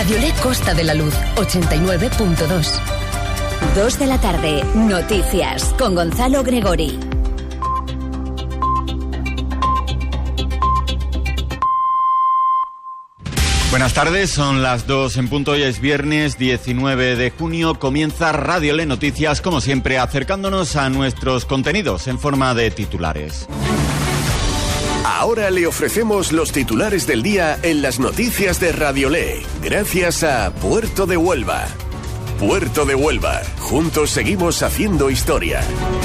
Radiolé Costa de la Luz, 89.2. 2 de la tarde, noticias, con Gonzalo Gregori. Buenas tardes, son las 2 en punto y es viernes 19 de junio. Comienza Radiolé Noticias, como siempre, acercándonos a nuestros contenidos en forma de titulares. Ahora le ofrecemos los titulares del día en las noticias de Radiolé, gracias a Puerto de Huelva. Puerto de Huelva, juntos seguimos haciendo historia.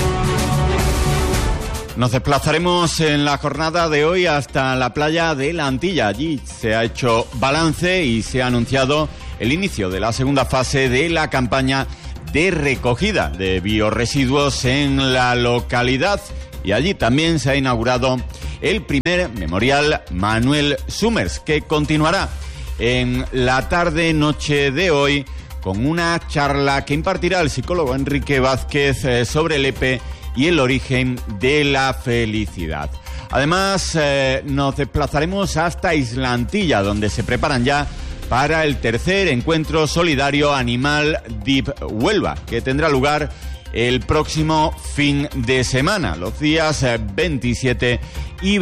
Nos desplazaremos en la jornada de hoy hasta la playa de La Antilla. Allí se ha hecho balance y se ha anunciado el inicio de la segunda fase de la campaña de recogida de biorresiduos en la localidad. Y allí también se ha inaugurado el primer memorial Manuel Summers, que continuará en la tarde-noche de hoy con una charla que impartirá el psicólogo Enrique Vázquez sobre el EPE y el origen de la felicidad. Además, nos desplazaremos hasta Isla Antilla, donde se preparan ya para el tercer encuentro solidario Animal Deep Huelva, que tendrá lugar el próximo fin de semana, los días 27 y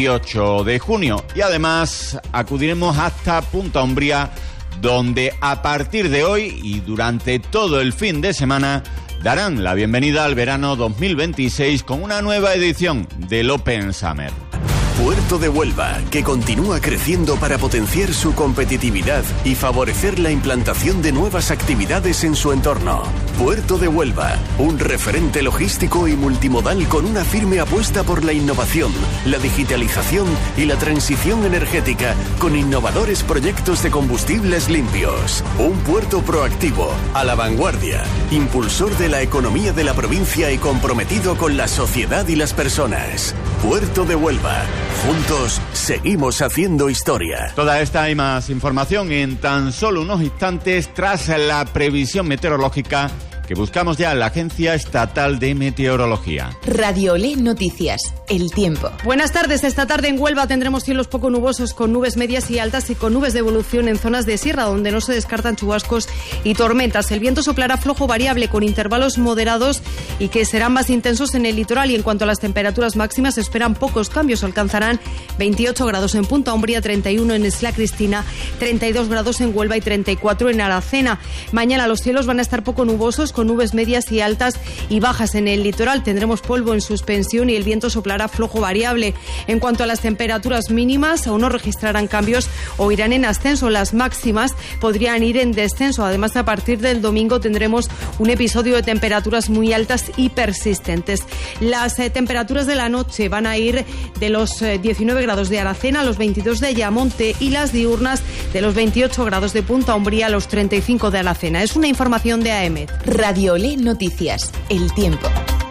28 de junio. Y además acudiremos hasta Punta Umbría, donde a partir de hoy y durante todo el fin de semana darán la bienvenida al verano 2026 con una nueva edición del Open Summer. Puerto de Huelva, que continúa creciendo para potenciar su competitividad y favorecer la implantación de nuevas actividades en su entorno. Puerto de Huelva, un referente logístico y multimodal con una firme apuesta por la innovación, la digitalización y la transición energética, con innovadores proyectos de combustibles limpios. Un puerto proactivo, a la vanguardia, impulsor de la economía de la provincia y comprometido con la sociedad y las personas. Puerto de Huelva. Juntos seguimos haciendo historia. Toda esta y más información en tan solo unos instantes tras la previsión meteorológica que buscamos ya en la Agencia Estatal de Meteorología. Radiolé Noticias, el tiempo. Buenas tardes. Esta tarde en Huelva tendremos cielos poco nubosos con nubes medias y altas y con nubes de evolución en zonas de sierra donde no se descartan chubascos y tormentas. El viento soplará flojo variable con intervalos moderados y que serán más intensos en el litoral. Y en cuanto a las temperaturas máximas, se esperan pocos cambios. Alcanzarán 28 grados en Punta Umbría, 31 en Isla Cristina, 32 grados en Huelva y 34 en Aracena. Mañana los cielos van a estar poco nubosos con nubes medias y altas y bajas en el litoral. Tendremos polvo en suspensión y el viento soplará flojo variable. En cuanto a las temperaturas mínimas, aún no registrarán cambios o irán en ascenso. Las máximas podrían ir en descenso. Además, a partir del domingo tendremos un episodio de temperaturas muy altas y persistentes. Las temperaturas de la noche van a ir de los 19 grados de Aracena a los 22 de Ayamonte y las diurnas de los 28 grados de Punta Umbría a los 35 de Alacena. Es una información de AEMET. Radiolé Noticias, el tiempo.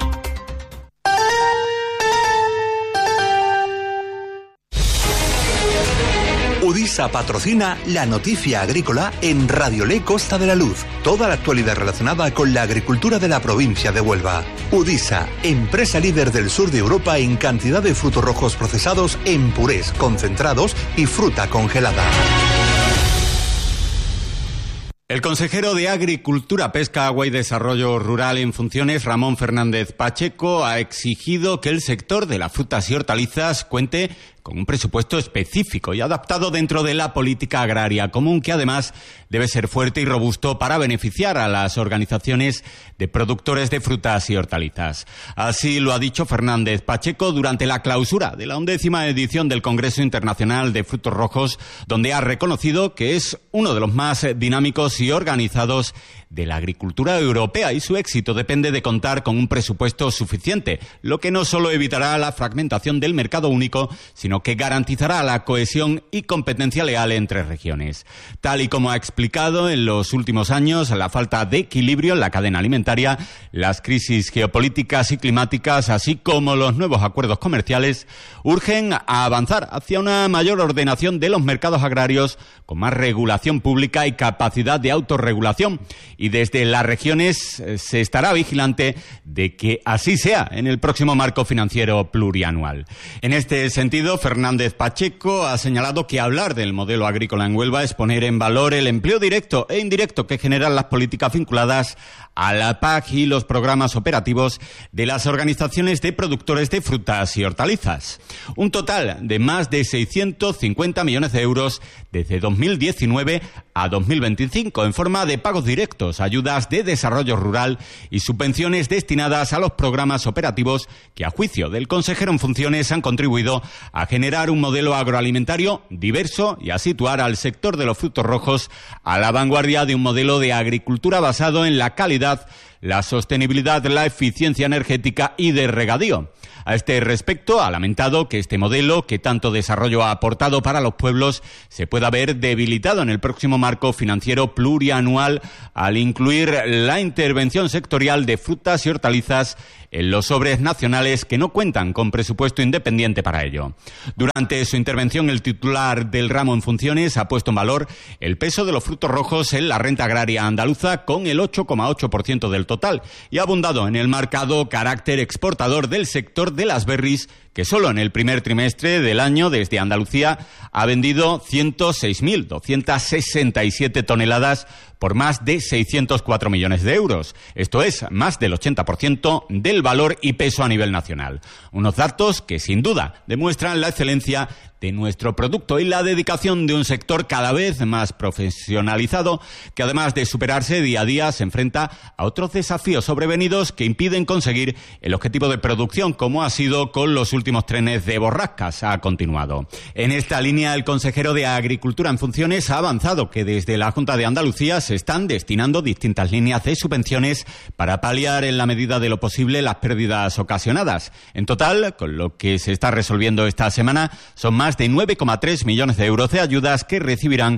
Udisa patrocina la noticia agrícola en Radiolé Costa de la Luz. Toda la actualidad relacionada con la agricultura de la provincia de Huelva. Udisa, empresa líder del sur de Europa en cantidad de frutos rojos procesados en purés, concentrados y fruta congelada. El consejero de Agricultura, Pesca, Agua y Desarrollo Rural en funciones, Ramón Fernández Pacheco, ha exigido que el sector de las frutas y hortalizas cuente con un presupuesto específico y adaptado dentro de la política agraria común, que además debe ser fuerte y robusto para beneficiar a las organizaciones de productores de frutas y hortalizas. Así lo ha dicho Fernández Pacheco durante la clausura de la 11ª edición del Congreso Internacional de Frutos Rojos, donde ha reconocido que es uno de los más dinámicos y organizados de la agricultura europea y su éxito depende de contar con un presupuesto suficiente, lo que no solo evitará la fragmentación del mercado único, sino que garantizará la cohesión y competencia leal entre regiones. Tal y como ha explicado, en los últimos años la falta de equilibrio en la cadena alimentaria, las crisis geopolíticas y climáticas, así como los nuevos acuerdos comerciales, urgen a avanzar hacia una mayor ordenación de los mercados agrarios con más regulación pública y capacidad de autorregulación. Y desde las regiones se estará vigilante de que así sea en el próximo marco financiero plurianual. En este sentido, Fernández Pacheco ha señalado que hablar del modelo agrícola en Huelva es poner en valor el empleo directo e indirecto que generan las políticas vinculadas a la PAC y los programas operativos de las organizaciones de productores de frutas y hortalizas. Un total de más de 650 millones de euros desde 2019 a 2025 en forma de pagos directos, ayudas de desarrollo rural y subvenciones destinadas a los programas operativos que, a juicio del consejero en funciones, han contribuido a generar un modelo agroalimentario diverso y a situar al sector de los frutos rojos a la vanguardia de un modelo de agricultura basado en la calidad, la sostenibilidad, la eficiencia energética y de regadío. A este respecto, ha lamentado que este modelo, que tanto desarrollo ha aportado para los pueblos, se pueda ver debilitado en el próximo marco financiero plurianual al incluir la intervención sectorial de frutas y hortalizas en los sobres nacionales que no cuentan con presupuesto independiente para ello. Durante su intervención, el titular del ramo en funciones ha puesto en valor el peso de los frutos rojos en la renta agraria andaluza con el 8,8% del total y ha abundado en el marcado carácter exportador del sector de las berries, que solo en el primer trimestre del año desde Andalucía ha vendido 106.267 toneladas por más de 604 millones de euros. Esto es más del 80% del valor y peso a nivel nacional. Unos datos que sin duda demuestran la excelencia de nuestro producto y la dedicación de un sector cada vez más profesionalizado que, además de superarse día a día, se enfrenta a otros desafíos sobrevenidos que impiden conseguir el objetivo de producción, como ha sido con los últimos trenes de borrascas. Ha continuado. En esta línea, el consejero de Agricultura en funciones ha avanzado que desde la Junta de Andalucía se están destinando distintas líneas de subvenciones para paliar en la medida de lo posible las pérdidas ocasionadas. En total, con lo que se está resolviendo esta semana, son más de 9,3 millones de euros de ayudas que recibirán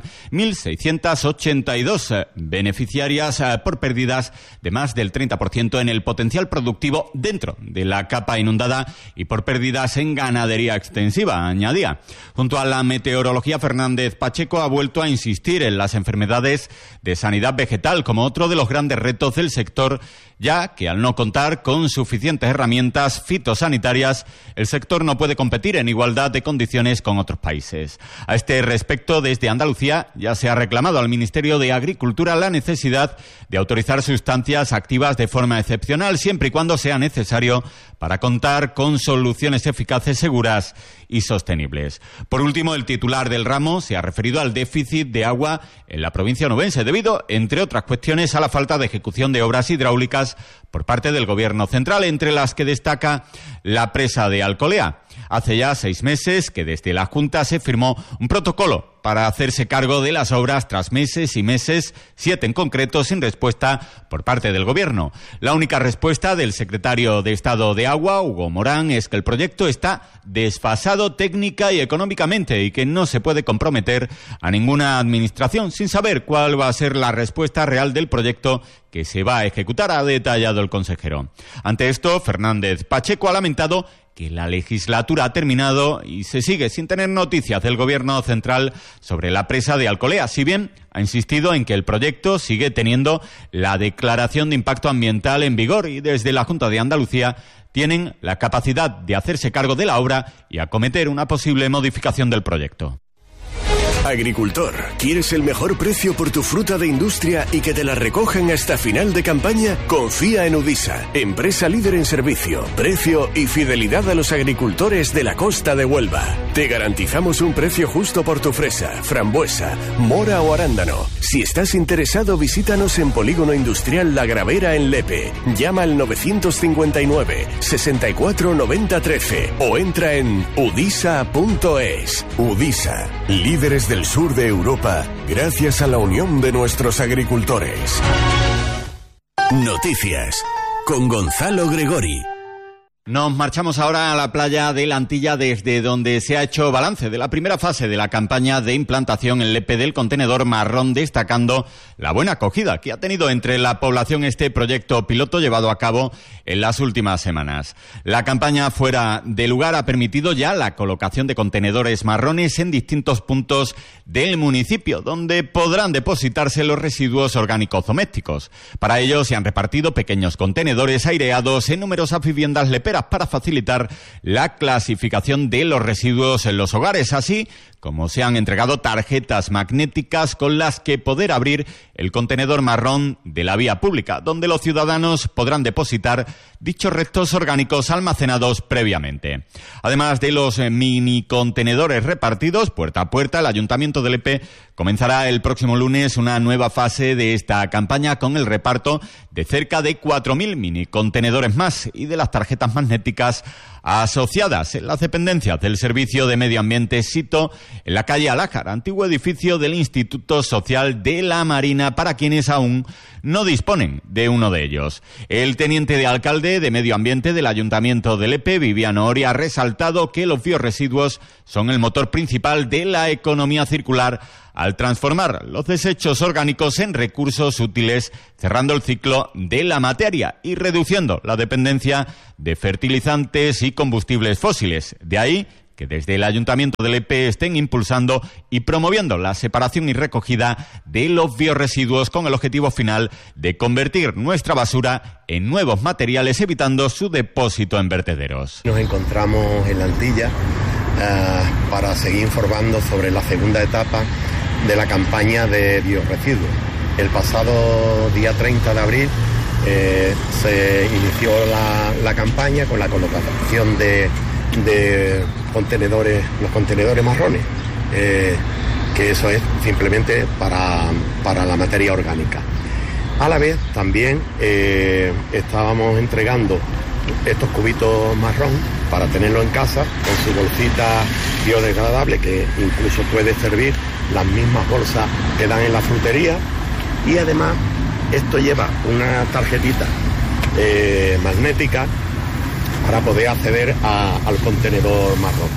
1.682 beneficiarias por pérdidas de más del 30% en el potencial productivo dentro de la capa inundada y por pérdidas en ganadería extensiva, añadía. Junto a la meteorología, Fernández Pacheco ha vuelto a insistir en las enfermedades de sanidad vegetal como otro de los grandes retos del sector, ya que al no contar con suficientes herramientas fitosanitarias, el sector no puede competir en igualdad de condiciones con otros países. A este respecto, desde Andalucía ya se ha reclamado al Ministerio de Agricultura la necesidad de autorizar sustancias activas de forma excepcional, siempre y cuando sea necesario para contar con soluciones eficaces, seguras y sostenibles. Por último, el titular del ramo se ha referido al déficit de agua en la provincia onubense, debido, entre otras cuestiones, a la falta de ejecución de obras hidráulicas por parte del Gobierno central, entre las que destaca la presa de Alcolea. Hace ya 6 meses que desde la Junta se firmó un protocolo para hacerse cargo de las obras tras meses y meses, 7 en concreto, sin respuesta por parte del Gobierno. La única respuesta del secretario de Estado de Agua, Hugo Morán, es que el proyecto está desfasado técnica y económicamente y que no se puede comprometer a ninguna administración sin saber cuál va a ser la respuesta real del proyecto que se va a ejecutar, ha detallado el consejero. Ante esto, Fernández Pacheco ha lamentado que la legislatura ha terminado y se sigue sin tener noticias del Gobierno central sobre la presa de Alcolea, si bien ha insistido en que el proyecto sigue teniendo la declaración de impacto ambiental en vigor y desde la Junta de Andalucía tienen la capacidad de hacerse cargo de la obra y acometer una posible modificación del proyecto. Agricultor, ¿quieres el mejor precio por tu fruta de industria y que te la recojan hasta final de campaña? Confía en Udisa, empresa líder en servicio, precio y fidelidad a los agricultores de la costa de Huelva. Te garantizamos un precio justo por tu fresa, frambuesa, mora o arándano. Si estás interesado, visítanos en Polígono Industrial La Gravera en Lepe. Llama al 959 64 90 13 o entra en udisa.es. Udisa, líderes del sur de Europa, gracias a la unión de nuestros agricultores. Noticias con Gonzalo Gregori. Nos marchamos ahora a la playa de la Antilla, desde donde se ha hecho balance de la primera fase de la campaña de implantación en Lepe del contenedor marrón, destacando la buena acogida que ha tenido entre la población este proyecto piloto llevado a cabo en las últimas semanas. La campaña fuera de lugar ha permitido ya la colocación de contenedores marrones en distintos puntos del municipio, donde podrán depositarse los residuos orgánicos domésticos. Para ello se han repartido pequeños contenedores aireados en numerosas viviendas leperas, fronteras para facilitar la clasificación de los residuos en los hogares, así como se han entregado tarjetas magnéticas con las que poder abrir el contenedor marrón de la vía pública, donde los ciudadanos podrán depositar dichos restos orgánicos almacenados previamente. Además de los mini contenedores repartidos puerta a puerta, el Ayuntamiento de Lepe comenzará el próximo lunes una nueva fase de esta campaña con el reparto de cerca de 4.000 mini contenedores más y de las tarjetas magnéticas asociadas en las dependencias del Servicio de Medio Ambiente Sito, en la calle Alájar, antiguo edificio del Instituto Social de la Marina, para quienes aún no disponen de uno de ellos. El teniente de alcalde de Medio Ambiente del Ayuntamiento de Lepe, Viviano Oria, ha resaltado que los biorresiduos son el motor principal de la economía circular al transformar los desechos orgánicos en recursos útiles, cerrando el ciclo de la materia y reduciendo la dependencia de fertilizantes y combustibles fósiles. De ahí que desde el Ayuntamiento de Lepe estén impulsando y promoviendo la separación y recogida de los biorresiduos con el objetivo final de convertir nuestra basura en nuevos materiales, evitando su depósito en vertederos. Nos encontramos en la Antilla para seguir informando sobre la segunda etapa de la campaña de biorresiduos. El pasado día 30 de abril se inició la campaña con la colocación de contenedores, los contenedores marrones, que eso es simplemente para la materia orgánica. A la vez también estábamos entregando estos cubitos marrón para tenerlo en casa con su bolsita biodegradable, que incluso puede servir las mismas bolsas que dan en la frutería, y además esto lleva una tarjetita magnética para poder acceder al contenedor marrón.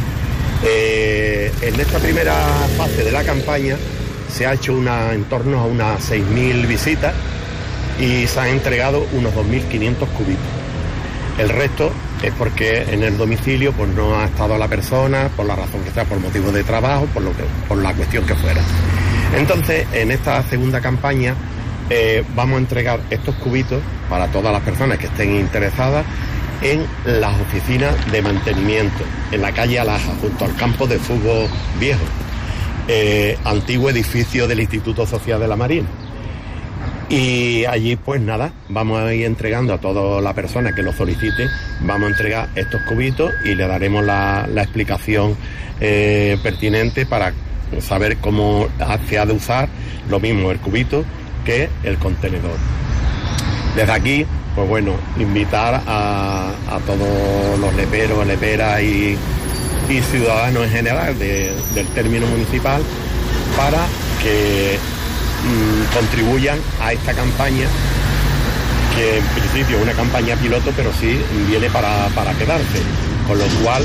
En esta primera fase de la campaña se ha hecho en torno a unas 6.000 visitas y se han entregado unos 2.500 cubitos. El resto es porque en el domicilio pues no ha estado la persona, por la razón que sea, por motivo de trabajo, por la cuestión que fuera. Entonces, en esta segunda campaña vamos a entregar estos cubitos para todas las personas que estén interesadas en las oficinas de mantenimiento, en la calle Alaja, junto al campo de fútbol viejo, antiguo edificio del Instituto Social de la Marina. Y allí pues nada, vamos a ir entregando a toda la persona que lo solicite, vamos a entregar estos cubitos y le daremos la explicación pertinente para saber cómo se ha de usar lo mismo el cubito que el contenedor. Desde aquí, pues bueno, invitar a todos los leperos, leperas y ciudadanos en general del término municipal para que contribuyan a esta campaña, que en principio es una campaña piloto, pero sí viene para quedarse, con lo cual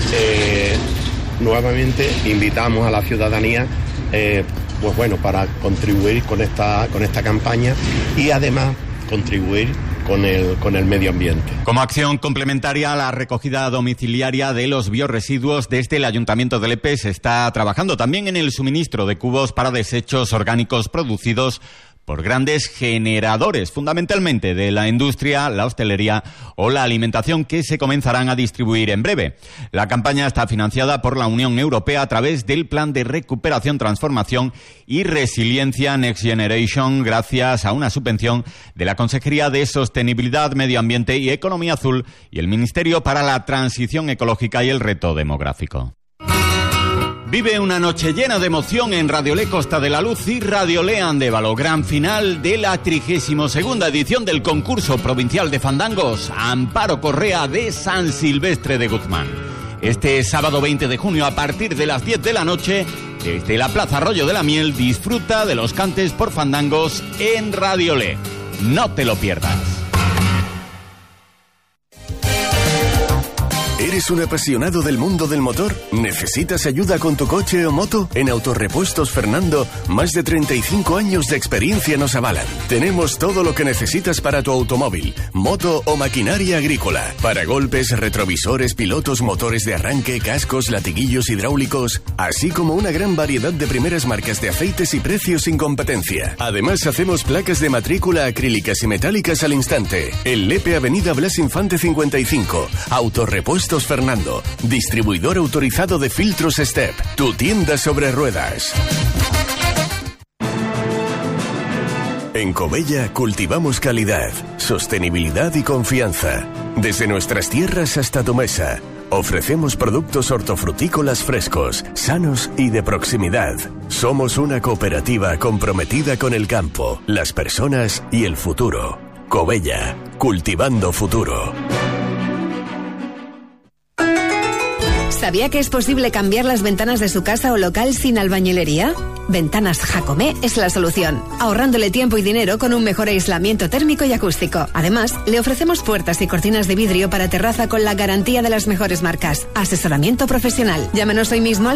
nuevamente invitamos a la ciudadanía pues bueno, para contribuir con esta campaña y además contribuir con el medio ambiente. Como acción complementaria a la recogida domiciliaria de los biorresiduos, desde el Ayuntamiento de Lepe se está trabajando también en el suministro de cubos para desechos orgánicos producidos por grandes generadores, fundamentalmente de la industria, la hostelería o la alimentación, que se comenzarán a distribuir en breve. La campaña está financiada por la Unión Europea a través del Plan de Recuperación, Transformación y Resiliencia Next Generation, gracias a una subvención de la Consejería de Sostenibilidad, Medio Ambiente y Economía Azul y el Ministerio para la Transición Ecológica y el Reto Demográfico. Vive una noche llena de emoción en Radiolé Costa de la Luz y Radiolé Andévalo, gran final de la 32ª edición del concurso provincial de fandangos Amparo Correa de San Silvestre de Guzmán. Este sábado 20 de junio a partir de las 10 de la noche, desde la Plaza Arroyo de la Miel, disfruta de los cantes por fandangos en Radiolé. No te lo pierdas. ¿Eres un apasionado del mundo del motor? ¿Necesitas ayuda con tu coche o moto? En Autorepuestos Fernando, más de 35 años de experiencia nos avalan. Tenemos todo lo que necesitas para tu automóvil, moto o maquinaria agrícola. Para golpes, retrovisores, pilotos, motores de arranque, cascos, latiguillos hidráulicos, así como una gran variedad de primeras marcas de aceites y precios sin competencia. Además, hacemos placas de matrícula acrílicas y metálicas al instante. En Lepe, Avenida Blas Infante 55. Autorepuestos Fernando, distribuidor autorizado de filtros Step. Tu tienda sobre ruedas. En Covella cultivamos calidad, sostenibilidad y confianza. Desde nuestras tierras hasta tu mesa. Ofrecemos productos hortofrutícolas frescos, sanos y de proximidad. Somos una cooperativa comprometida con el campo, las personas y el futuro. Covella, cultivando futuro. ¿Sabía que es posible cambiar las ventanas de su casa o local sin albañilería? Ventanas Jacomé es la solución, ahorrándole tiempo y dinero con un mejor aislamiento térmico y acústico. Además, le ofrecemos puertas y cortinas de vidrio para terraza con la garantía de las mejores marcas. Asesoramiento profesional. Llámenos hoy mismo al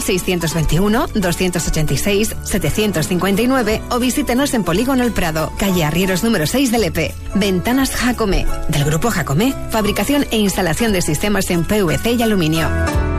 621-286-759 o visítenos en Polígono El Prado, calle Arrieros número 6 de Lepe. Ventanas Jacomé, del grupo Jacomé, fabricación e instalación de sistemas en PVC y aluminio.